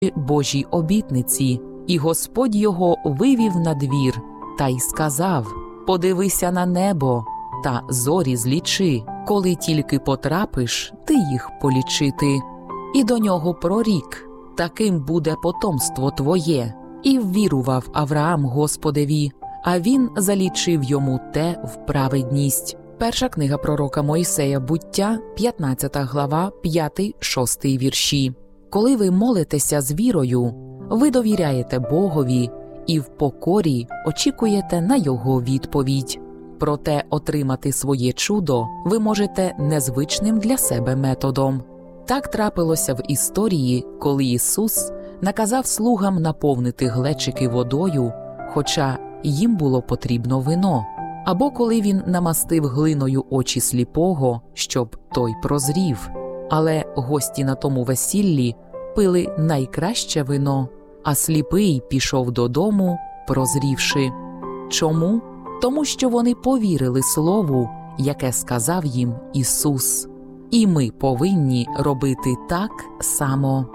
Божій обітниці, і Господь його вивів на двір та й сказав: «Подивися на небо та зорі злічи, коли тільки потрапиш, ти їх полічити». І до нього прорік: «Таким буде потомство твоє». І ввірував Авраам Господеві, а він залічив йому те в праведність. Перша книга пророка Мойсея Буття, 15 глава, 5-6 вірші. Коли ви молитеся з вірою, ви довіряєте Богові і в покорі очікуєте на Його відповідь. Проте отримати своє чудо ви можете незвичним для себе методом. Так трапилося в історії, коли Ісус наказав слугам наповнити глечики водою, хоча їм було потрібно вино, або коли Він намастив глиною очі сліпого, щоб той прозрів. Але гості на тому весіллі пили найкраще вино, а сліпий пішов додому, прозрівши. Чому? Тому що вони повірили слову, яке сказав їм Ісус. І ми повинні робити так само.